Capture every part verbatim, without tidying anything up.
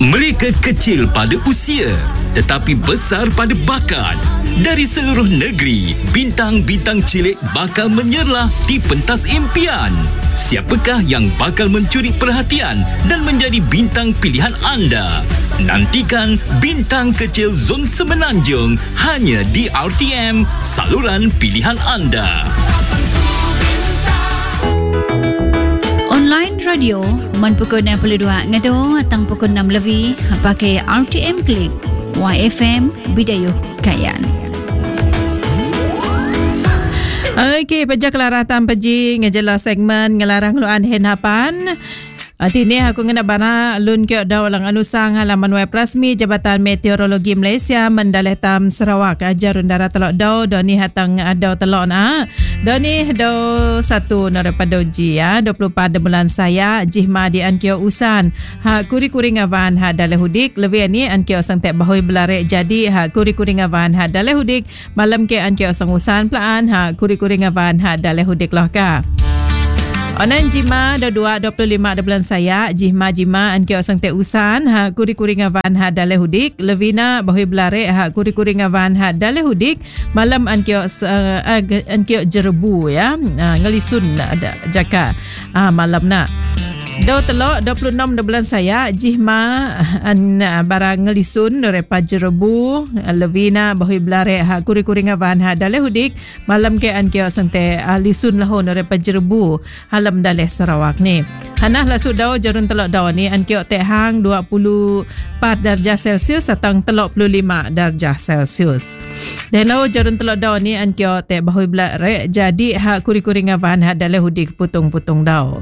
Mereka kecil pada usia tetapi besar pada bakat. Dari seluruh negeri, bintang-bintang cilik bakal menyerlah di pentas impian. Siapakah yang bakal mencuri perhatian dan menjadi bintang pilihan anda? Nantikan Bintang Kecil Zon Semenanjung hanya di R T M, saluran pilihan anda. Online radio man pukul enam puluh dua ngado atang pukul enam lebih pakai R T M Klik Y F M Bidayuh Kayan. Okey, pejak kelaratan peji ngejelas segmen ngelarang luan henhapan. Tini aku ngena bana lun kyo daw lang anusang halaman web rasmi Jabatan Meteorologi Malaysia Mendaletam Sarawak ajarun darat telok daw doni hatang daw telok na. Doni daw satu daripada ji ya dua puluh empat bulan saya jihma di ankyo usan. Ha kuri-kuri ngawan ha dale hudik lebih ni ankyo sang tek bahui belarek jadi ha kuri-kuri ngawan ha dale hudik malam ke ankyo sang usan pelaan ha kuri-kuri ngawan ha dale hudik loh ka. Onan jima da dua dua puluh lima bulan saya jihma jima ankyo sang te usan ha kuri-kuri ngawan ha dale hudik levina bahui belare ha kuri-kuri ngawan ha dale hudik malam ankyo uh, ankyo jerebu ya uh, ngelisun ada jaka uh, malam na. Daw telok dua puluh enam bulan saya jihma an barang ngelisun repa jerebu levina bahui belare ha kuri-kuri ngawan ha dale hudik malam ke an kio sante lisun lahon repa jerebu halam dale Sarawak ni. Hanah lasu daw jarun telok daw ni an kio te hang dua puluh empat darjah Celsius atang telok puluh lima darjah Celsius. Dan law jarun telok daw ni an kio te bahui belare jadi ha kuri-kuri ngawan ha dale hudik putung-putung daw.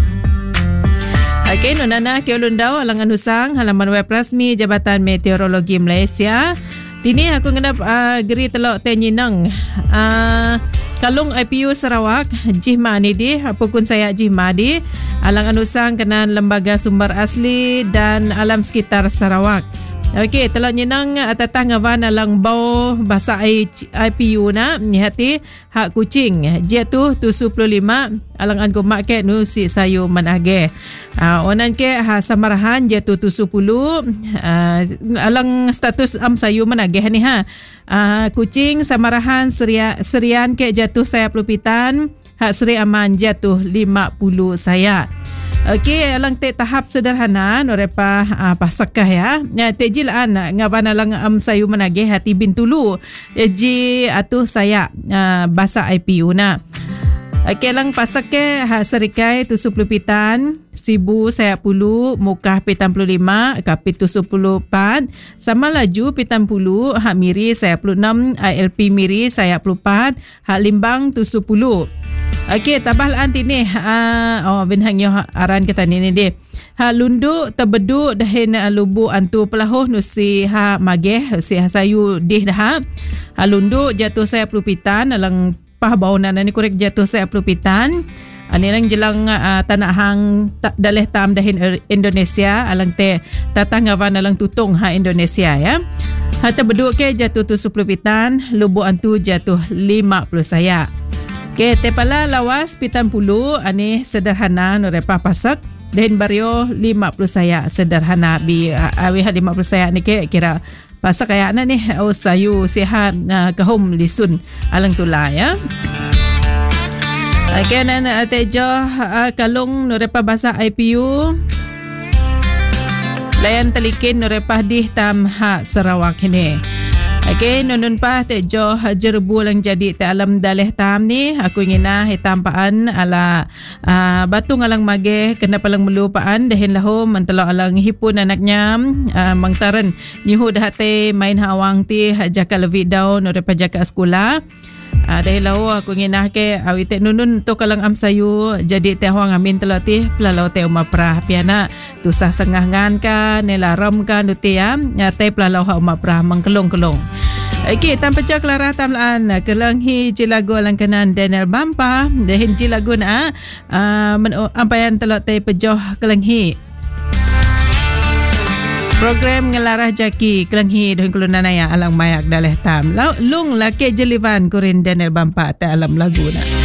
Okey, nunana kio lundau alangan usang halaman web rasmi Jabatan Meteorologi Malaysia. Tini aku ngendap uh, geri telok tenyinang. Uh, kalung I P U Sarawak jihma ni di apapun saya jihma di alangan usang kenan lembaga sumber asli dan alam sekitar Sarawak. Okey, telok nyenang atatang ngawan alang bau bahasa I P U na nyihati hak kucing. Dia tu tujuh puluh lima alang an ko mak ke nu si sayu manage. Uh, onan ke ha samarahan dia tu tujuh puluh uh, alang status am sayu manage ni ha. Uh, kucing samarahan seria, serian ke jatuh saya pelupitan. Hak Seri Aman jatuh lima puluh saya. Okey, alang te tahap sederhana norepa uh, pasakah ya. Ya tejilan ngawan alang am sayu manage hati bintulu. Ji atuh saya uh, bahasa I P U na. Okey, lang pasake hak serikai tujuh puluh pitan, sibu saya puluh, mukah pitan puluh lima, kapit tujuh puluh empat, sama laju pitan puluh, hak miri saya puluh enam, I L P miri saya puluh empat, hak limbang tujuh puluh. Okey, tabah anti ni uh, oh bin hangyo aran kita ni ni deh. Ha lundu tebedu dahin lubu antu pelahuh nusi ha mageh si ha sayu deh dah. Ha lundu jatuh saya puluh pitan alang pah baunan ni korek jatuh saya puluh pitan. Ani lang jelang uh, tanah hang ta, daleh tam dahin Indonesia alang te tatang ngawan alang tutung ha Indonesia ya. Ha tebedu ke jatuh tujuh puluh pitan, lubu antu jatuh lima puluh saya. Ke tepala lawas pitan puluh ani sederhana norepa pasak dan bario lima puluh saya sederhana bi awi lima puluh saya ni ke kira pasak kaya na ni o sayu sihat uh, kahum lisun alang tula ya. Okay, nan tejo uh, kalung norepa bahasa I P U layan telikin norepa di tam ha Sarawak ini. Okey, nunun pa tejo jerebu lang jadi te alam daleh tam ni aku ingin na hitampaan ala uh, batung alang mage kena palang melupaan dahin lahu mentelo alang hipun anaknya uh, mangtaran nihu dah te main hawang ti jaka levi daun ore pa jaka sekolah. Ah dahin lahu aku ingin na ke awi te nunun to kalang am sayu jadi te hawang amin telo ti pelalau te uma prah piana tusah sengah ngan ka nelaram ka nuti ya te pelalau ha uma prah mangkelong-kelong. Okey, tanpa cak lara tamlaan kelanghi jilago langkanan Daniel Bampa dahin jilago na uh, ampayan telok te pejoh kelanghi. Program ngelarah jaki kelanghi dahin kulunanaya alang mayak daleh tam. Lung laki jelivan kurin Daniel Bampa te alam lagu na.